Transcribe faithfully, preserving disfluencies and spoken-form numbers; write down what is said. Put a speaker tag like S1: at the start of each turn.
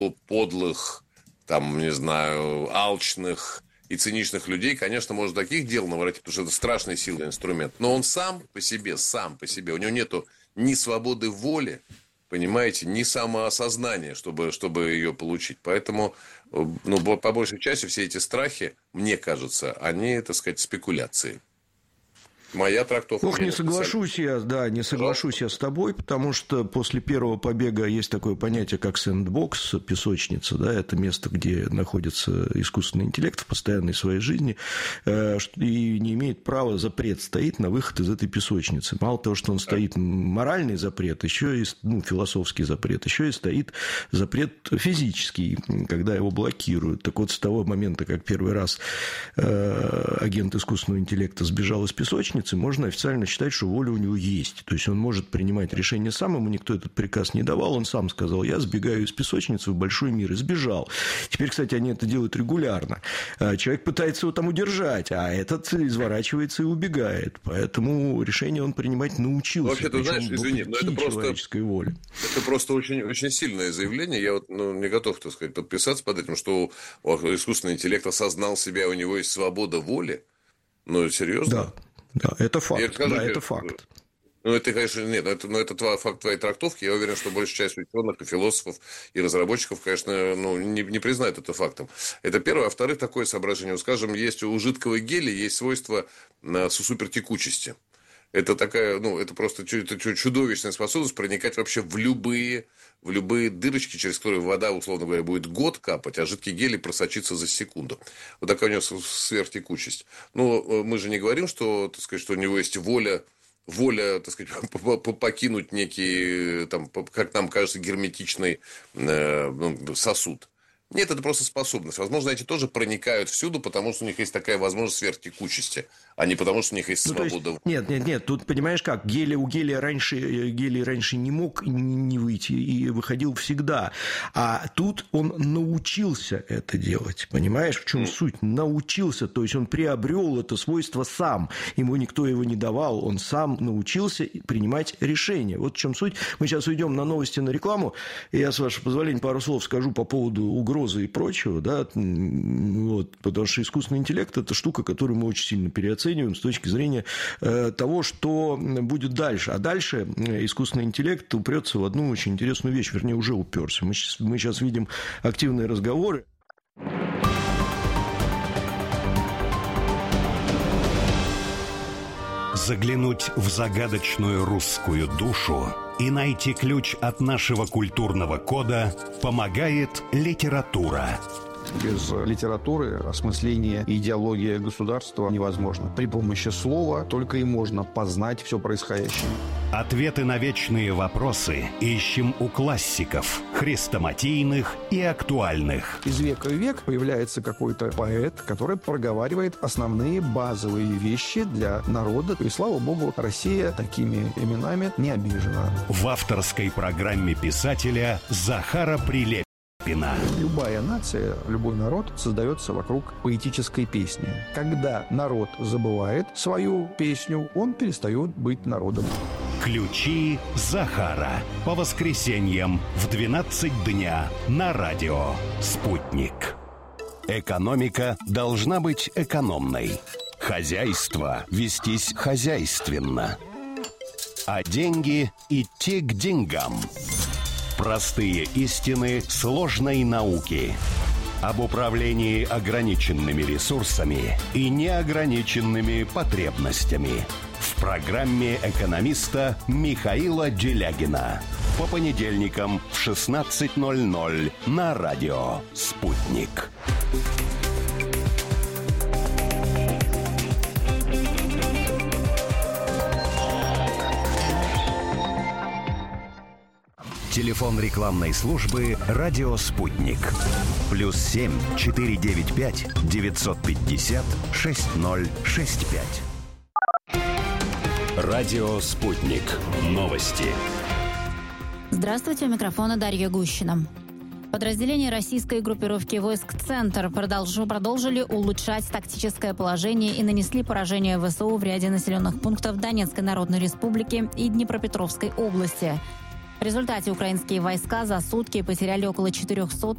S1: подлых, там, не знаю, алчных и циничных людей, конечно, может таких дел наворотить, потому что это страшный сильный инструмент. Но он сам по себе, сам по себе, у него нету ни свободы воли, понимаете, ни самоосознания, чтобы, чтобы ее получить. Поэтому, ну, по большей части все эти страхи, мне кажется, они, так сказать, спекуляции. Моя трактовка.
S2: Ох, не соглашусь я, да, не соглашусь я с тобой, потому что после первого побега есть такое понятие, как сэндбокс, песочница, да, это место, где находится искусственный интеллект в постоянной своей жизни, и не имеет права, запрет стоит на выход из этой песочницы. Мало того, что он стоит моральный запрет, еще и, ну, философский запрет, еще и стоит запрет физический, когда его блокируют. Так вот, с того момента, как первый раз агент искусственного интеллекта сбежал из песочницы, можно официально считать, что воля у него есть. То есть он может принимать решения сам, ему никто этот приказ не давал, он сам сказал: я сбегаю из песочницы в большой мир, и сбежал. Теперь, кстати, они это делают регулярно. Человек пытается его там удержать, а этот изворачивается и убегает. Поэтому решение он принимать научился.
S1: Вообще, ты знаешь, извини, но это просто,
S2: воли.
S1: это просто очень, очень сильное заявление. Я вот, ну, не готов, так сказать, подписаться под этим, что искусственный интеллект осознал себя, у него есть свобода воли. Ну, серьезно?
S2: Да. Да, это факт.
S1: Скажу,
S2: да, это факт.
S1: Ну, это, конечно, нет, это, но это твой, факт твоей трактовки. Я уверен, что большая часть ученых и философов и разработчиков, конечно, ну, не, не признают это фактом. Это первое. А во-вторых, такое соображение. Скажем, есть у жидкого гелия есть свойство супертекучести. Это такая, ну, это просто это чудовищная способность проникать вообще в любые, в любые дырочки, через которые вода, условно говоря, будет год капать, а жидкий гелий просочится за секунду. Вот такая у него сверхтекучесть. Но мы же не говорим, что, так сказать, что у него есть воля, воля, так сказать, покинуть некий, там, как нам кажется, герметичный сосуд. Нет, это просто способность. Возможно, эти тоже проникают всюду, потому что у них есть такая возможность сверхтекучести, а не потому, что у них есть
S2: ну,
S1: свобода.
S2: Есть, нет, нет, нет. Тут, понимаешь как, гелий, у гелия раньше, гелий раньше не мог не выйти и выходил всегда. А тут он научился это делать. Понимаешь, в чем mm. суть? Научился. То есть он приобрел это свойство сам. Ему никто его не давал. Он сам научился принимать решения. Вот в чем суть. Мы сейчас уйдем на новости, на рекламу. Я, с вашего позволения, пару слов скажу по поводу угрозы и прочего, да, вот, потому что искусственный интеллект – это штука, которую мы очень сильно переоцениваем с точки зрения э, того, что будет дальше. А дальше искусственный интеллект упрется в одну очень интересную вещь, вернее, уже уперся. Мы сейчас, мы сейчас видим активные разговоры.
S3: Заглянуть в загадочную русскую душу и найти ключ от нашего культурного кода помогает литература.
S4: Без литературы осмысление и идеология государства невозможно. При помощи слова только и можно познать все происходящее.
S3: Ответы на вечные вопросы ищем у классиков, хрестоматийных и актуальных.
S4: Из века в век появляется какой-то поэт, который проговаривает основные базовые вещи для народа. И, слава богу, Россия такими именами не обижена.
S3: В авторской программе писателя Захара Прилепина.
S4: Любая нация, любой народ создается вокруг поэтической песни. Когда народ забывает свою песню, он перестает быть народом.
S3: Ключи Захара. По воскресеньям в двенадцать дня на радио «Спутник». Экономика должна быть экономной. Хозяйство вестись хозяйственно. А деньги идти к деньгам. Простые истины сложной науки. Об управлении ограниченными ресурсами и неограниченными потребностями. В программе экономиста Михаила Делягина. По понедельникам в шестнадцать ноль ноль на радио «Спутник». Телефон рекламной службы «Радио Спутник». Плюс семь четыре девять пять девятьсот пятьдесят шесть ноль шесть пять. «Радио Спутник». Новости.
S5: Здравствуйте, у микрофона Дарья Гущина. Подразделения российской группировки войск «Центр» продолжили улучшать тактическое положение и нанесли поражение ВСУ в ряде населенных пунктов Донецкой Народной Республики и Днепропетровской области. В результате украинские войска за сутки потеряли около четыреста